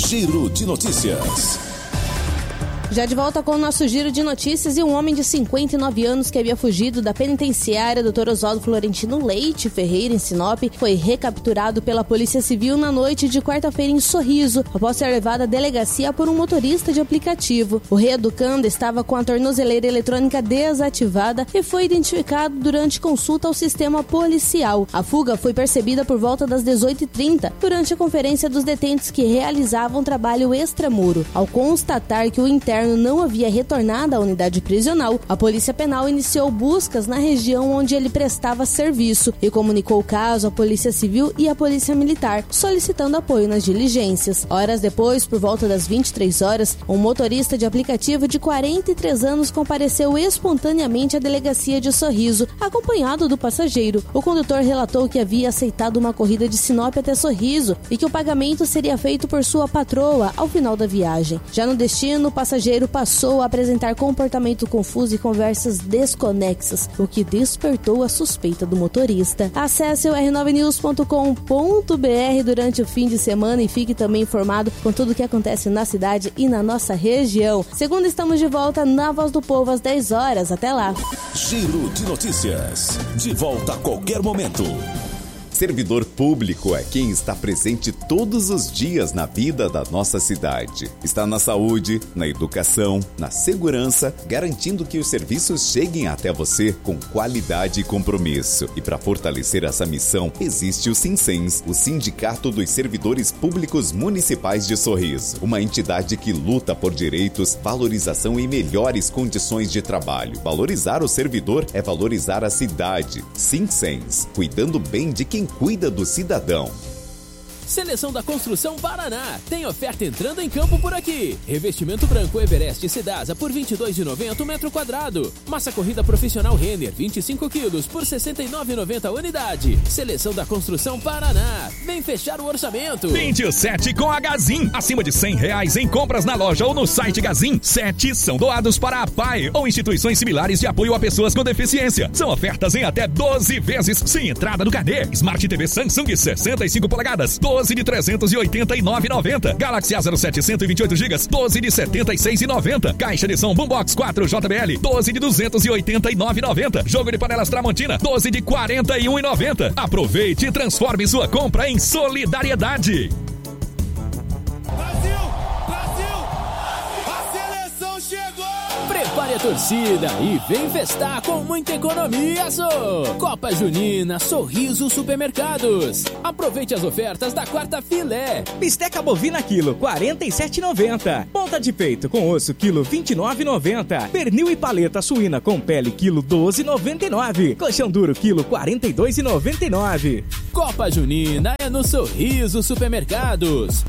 Giro de Notícias. Já de volta com o nosso Giro de Notícias, e um homem de 59 anos que havia fugido da penitenciária Dr. Oswaldo Florentino Leite Ferreira, em Sinop, foi recapturado pela Polícia Civil na noite de quarta-feira em Sorriso, após ser levado à delegacia por um motorista de aplicativo. O reeducando estava com a tornozeleira eletrônica desativada e foi identificado durante consulta ao sistema policial. A fuga foi percebida por volta das 18h30, durante a conferência dos detentos que realizavam trabalho extramuro. Ao constatar que o interno não havia retornado à unidade prisional, a Polícia Penal iniciou buscas na região onde ele prestava serviço e comunicou o caso à Polícia Civil e à Polícia Militar, solicitando apoio nas diligências. Horas depois, por volta das 23 horas, um motorista de aplicativo de 43 anos compareceu espontaneamente à delegacia de Sorriso, acompanhado do passageiro. O condutor relatou que havia aceitado uma corrida de Sinop até Sorriso e que o pagamento seria feito por sua patroa ao final da viagem. Já no destino, o passageiro passou a apresentar comportamento confuso e conversas desconexas, o que despertou a suspeita do motorista. Acesse o r9news.com.br durante o fim de semana e fique também informado com tudo o que acontece na cidade e na nossa região. Segunda, estamos de volta na Voz do Povo às 10 horas. Até lá. Giro de Notícias. De volta a qualquer momento. Servidor público é quem está presente todos os dias na vida da nossa cidade. Está na saúde, na educação, na segurança, garantindo que os serviços cheguem até você com qualidade e compromisso. E para fortalecer essa missão, existe o Sinsens, o Sindicato dos Servidores Públicos Municipais de Sorriso. Uma entidade que luta por direitos, valorização e melhores condições de trabalho. Valorizar o servidor é valorizar a cidade. Sinsens, cuidando bem de quem cuida do cidadão. Seleção da Construção Paraná. Tem oferta entrando em campo por aqui. Revestimento branco Everest Sedasa por R$ 22,90 o metro quadrado. Massa corrida profissional Renner 25 quilos por R$ 69,90 unidade. Seleção da Construção Paraná. Vem fechar o orçamento. 27 com a Gazin. Acima de R$100 em compras na loja ou no site Gazin. 7 são doados para a PAI ou instituições similares de apoio a pessoas com deficiência. São ofertas em até 12 vezes sem entrada do carnê. Smart TV Samsung 65 polegadas. 12 de R$ 389,90. Galaxy A07 128 GB, 12 de R$ 76,90. Caixa de som Boombox 4 JBL, 12 de R$ 289,90. Jogo de panelas Tramontina, 12 de R$ 41,90. Aproveite e transforme sua compra em solidariedade. Prepare a torcida e vem festar com muita economia, Copa Junina Sorriso Supermercados. Aproveite as ofertas da quarta filé. Bisteca bovina quilo, R$ 47,90. Ponta de peito com osso, quilo, R$ 29,90. Pernil e paleta suína com pele, quilo, R$ 12,99. Colchão duro, quilo, R$ 42,99. Copa Junina é no Sorriso Supermercados.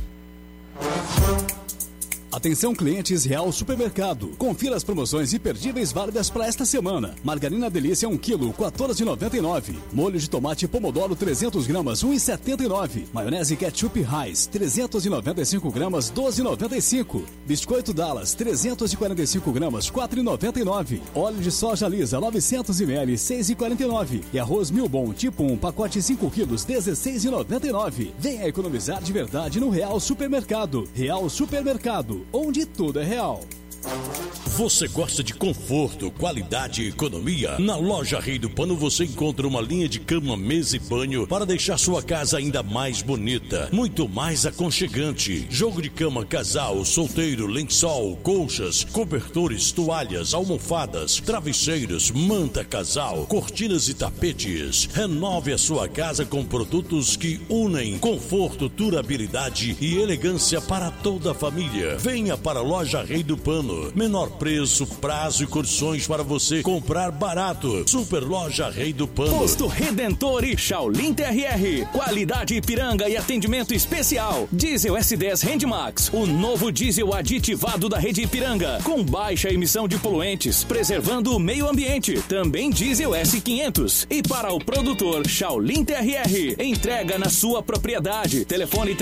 Atenção, clientes Real Supermercado. Confira as promoções imperdíveis válidas para esta semana. Margarina Delícia 1 kg, R$ 14,99. Molho de tomate Pomodoro 300 gramas, R$ 1,79. Maionese Ketchup Heinz 395 gramas, R$ 12,95. Biscoito Dallas 345 gramas, R$ 4,99. Óleo de soja lisa 900 ml, R$ 6,49. E arroz Milbon tipo 1, pacote 5 quilos, R$ 16,99. Venha economizar de verdade no Real Supermercado. Real Supermercado, onde tudo é real. Você gosta de conforto, qualidade e economia? Na loja Rei do Pano você encontra uma linha de cama, mesa e banho para deixar sua casa ainda mais bonita, muito mais aconchegante. Jogo de cama casal, solteiro, lençol, colchas, cobertores, toalhas, almofadas, travesseiros, manta casal, cortinas e tapetes. Renove a sua casa com produtos que unem conforto, durabilidade e elegância para toda a família. Venha para a loja Rei do Pano. Menor preço, prazo e condições para você comprar barato. Super Loja Rei do Pano. Posto Redentor e Shaolin TRR. Qualidade Ipiranga e atendimento especial. Diesel S10 Handmax, o novo diesel aditivado da rede Ipiranga, com baixa emissão de poluentes, preservando o meio ambiente. Também diesel S500. E para o produtor Shaolin TRR, entrega na sua propriedade. Telefone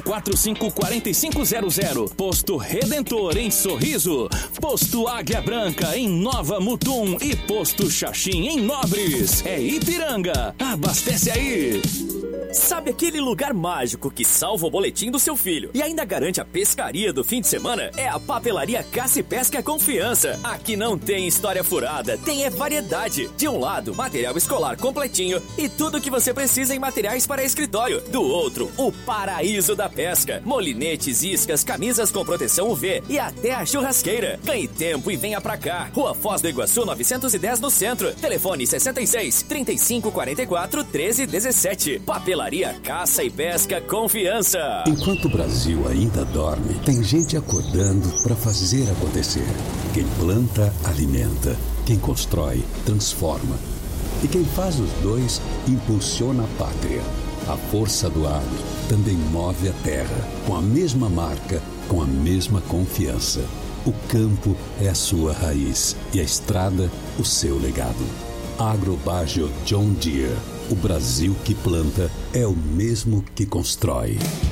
3545-4500. Posto Redentor em Sorriso. Posto Águia Branca em Nova Mutum e Posto Xaxim em Nobres. É Ipiranga. Abastece aí. Sabe aquele lugar mágico que salva o boletim do seu filho e ainda garante a pescaria do fim de semana? É a Papelaria Caça e Pesca Confiança. Aqui não tem história furada, tem variedade. De um lado, material escolar completinho e tudo que você precisa em materiais para escritório. Do outro, o paraíso da pesca. Molinetes, iscas, camisas com proteção UV e até a churrasqueira. Ganhe tempo e venha pra cá. Rua Foz do Iguaçu 910 no centro. Telefone 66 35 44 13 17. Papelaria Caça e Pesca Confiança. Enquanto o Brasil ainda dorme, tem gente acordando para fazer acontecer. Quem planta, alimenta. Quem constrói, transforma. E quem faz os dois, impulsiona a pátria. A força do agro também move a terra, com a mesma marca, com a mesma confiança. O campo é a sua raiz e a estrada, o seu legado. Agrobágio John Deere. O Brasil que planta é o mesmo que constrói.